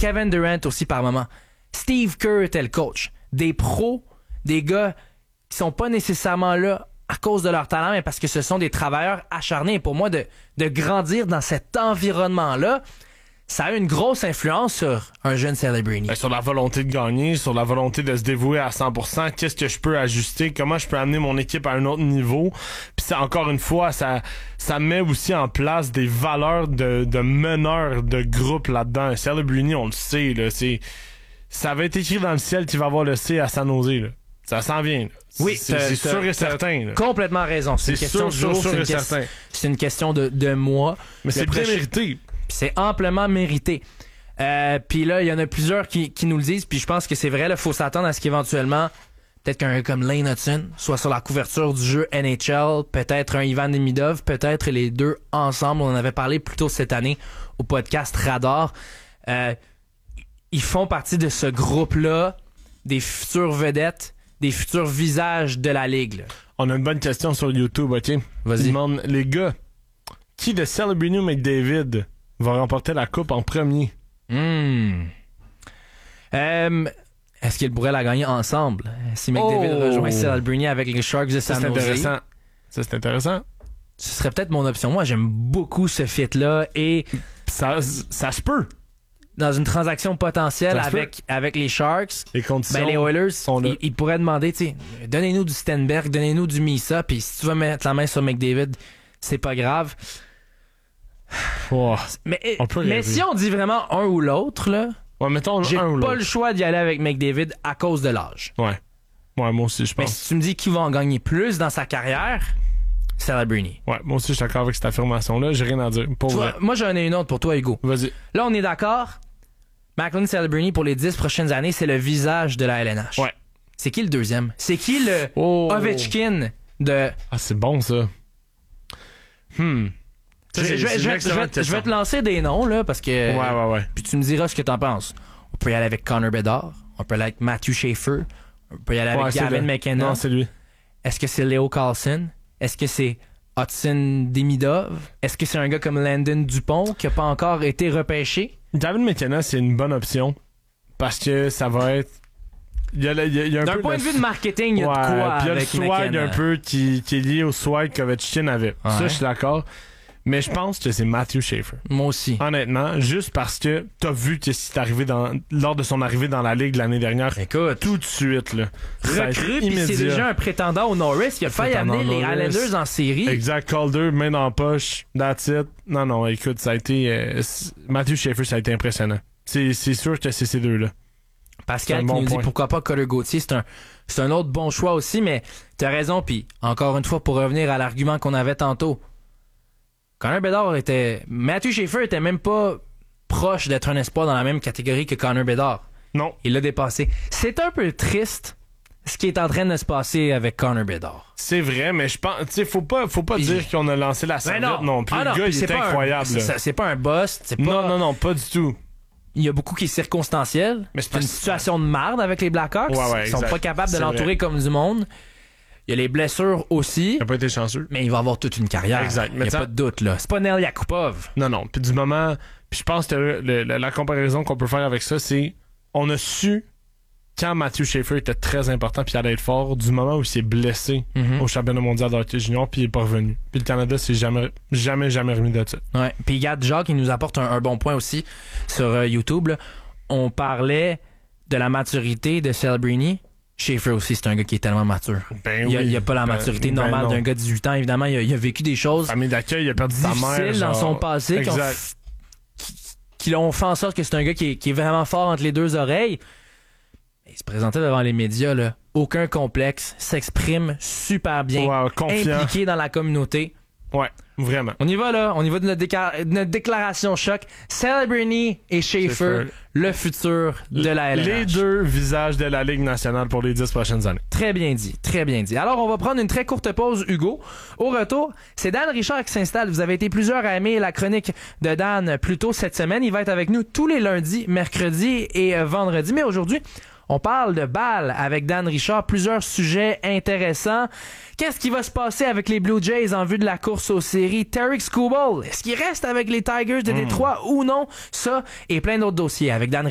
Kevin Durant aussi par moment. Steve Kerr était le coach. Des pros, des gars qui sont pas nécessairement là à cause de leur talent, mais parce que ce sont des travailleurs acharnés. Et pour moi, de grandir dans cet environnement-là, ça a une grosse influence sur un jeune Celebrini. Sur la volonté de gagner, sur la volonté de se dévouer à 100%. Qu'est-ce que je peux ajuster? Comment je peux amener mon équipe à un autre niveau? Puis c'est encore une fois, ça met aussi en place des valeurs de meneurs de groupe là-dedans. Celebrini, on le sait, là, ça va être écrit dans le ciel qu'il va avoir le C à San Jose, là. Ça s'en vient, là. Oui, c'est sûr et certain. Là. Complètement raison. C'est une question de jour, c'est une question de mois. Mais c'est bien mérité. C'est amplement mérité. Puis là, il y en a plusieurs qui nous le disent, puis je pense que c'est vrai, il faut s'attendre à ce qu'éventuellement, peut-être qu'un gars comme Lane Hudson soit sur la couverture du jeu NHL, peut-être un Ivan Demidov, peut-être les deux ensemble. On en avait parlé plus tôt cette année au podcast Radar. Ils font partie de ce groupe-là, des futures vedettes, des futurs visages de la Ligue. Là. On a une bonne question sur YouTube, OK? Vas-y. Ils demandent, les gars, qui de Celebrini ou McDavid va remporter la coupe en premier? Est-ce qu'ils pourraient la gagner ensemble? Si McDavid rejoint Celebrini avec les Sharks de San Jose. Ça, c'est intéressant. Ce serait peut-être mon option. Moi, j'aime beaucoup ce fit-là et... Ça se peut. Dans une transaction potentielle avec les Sharks, les conditions, ben les Oilers, ils pourraient demander, tu sais, donnez-nous du Stenberg, donnez-nous du Misa, puis si tu veux mettre la main sur McDavid, c'est pas grave. Oh, mais si on dit vraiment un ou l'autre, là, mettons j'ai un ou pas l'autre. le choix d'y aller avec McDavid à cause de l'âge. Ouais, moi aussi, je pense. Mais si tu me dis qu'il va en gagner plus dans sa carrière, Celebrini. Ouais, moi aussi, je suis d'accord avec cette affirmation-là. J'ai rien à dire. Moi, j'en ai une autre pour toi, Hugo. Vas-y. Là, on est d'accord. Macklin Celebrini, pour les 10 prochaines années, c'est le visage de la LNH. Ouais. C'est qui le deuxième? C'est qui le Ovechkin de... Ah, c'est bon, ça. Je vais te lancer des noms, là, parce que... Ouais. Puis tu me diras ce que t'en penses. On peut y aller avec Connor Bedard. On peut y aller avec Matthew Schaefer. On peut y aller avec Gavin McKenna. Non, c'est lui. Est-ce que c'est Leo Carlson? Est-ce que c'est Hudson Demidov? Est-ce que c'est un gars comme Landon Dupont qui n'a pas encore été repêché? David McKenna, c'est une bonne option parce que ça va être... Il y a un d'un peu point de vue de marketing, il y a de quoi puis avec il y a le swag McKenna. un peu qui est lié au swag qu'Ovechkin avait. Ouais. Ça, je suis d'accord. Mais je pense que c'est Matthew Schaefer. Moi aussi. Honnêtement, juste parce que t'as vu que c'est arrivé lors de son arrivée dans la Ligue l'année dernière. Écoute, tout de suite, là. Recrue, puis c'est déjà un prétendant au Norris. Il a failli amener les Islanders en série. Exact. Calder, main dans la poche. That's it. Non, écoute, ça a été... Matthew Schaefer, ça a été impressionnant. C'est sûr que c'est ces deux-là. Pascal qui nous dit pourquoi pas Cutter Gauthier, c'est un autre bon choix aussi, mais t'as raison, puis encore une fois, pour revenir à l'argument qu'on avait tantôt, Connor Bedard Matthew Schaefer était même pas proche d'être un espoir dans la même catégorie que Connor Bedard. Non. Il l'a dépassé. C'est un peu triste ce qui est en train de se passer avec Connor Bedard. C'est vrai, mais je pense, tu sais, faut pas dire qu'on a lancé la serviette non plus. Le gars, il est incroyable. C'est pas un bust. Non, pas du tout. Il y a beaucoup qui est circonstanciel. Mais c'est une situation de marde avec les Blackhawks. Ils sont pas capables de l'entourer comme du monde. Il y a les blessures aussi. Il n'a pas été chanceux. Mais il va avoir toute une carrière. Exact. Il n'y a pas de doute, là. C'est pas Nel Yakupov. Non. Puis du moment... Puis je pense que la comparaison qu'on peut faire avec ça, c'est... On a su, quand Matthew Schaefer était très important puis allait être fort, du moment où il s'est blessé au championnat mondial de hockey junior puis il est pas revenu. Puis le Canada s'est jamais remis de ça. Ouais. Puis Gad Jacques, il nous apporte un bon point aussi sur YouTube, là. On parlait de la maturité de Celebrini. Schaefer aussi, c'est un gars qui est tellement mature. Il n'y a pas la maturité normale d'un gars de 18 ans. Évidemment, il a vécu des choses famille d'accueil, il a perdu sa mère difficiles dans son passé qui l'ont fait en sorte que c'est un gars qui est vraiment fort entre les deux oreilles. Il se présentait devant les médias, là, aucun complexe, s'exprime super bien, impliqué dans la communauté. Ouais, vraiment. On y va de notre déclaration choc. Celebrini et Schaefer, le futur de la LNH. Les deux visages de la Ligue nationale pour les 10 prochaines années. Très bien dit, très bien dit. Alors, on va prendre une très courte pause, Hugo. Au retour, c'est Dan Richard qui s'installe. Vous avez été plusieurs à aimer la chronique de Dan plus tôt cette semaine. Il va être avec nous tous les lundis, mercredis et vendredis. Mais aujourd'hui, on parle de balle avec Dan Richard, plusieurs sujets intéressants. Qu'est-ce qui va se passer avec les Blue Jays en vue de la course aux séries? Tarik Skubal, est-ce qu'il reste avec les Tigers de Détroit ou non? Ça et plein d'autres dossiers avec Dan Richard.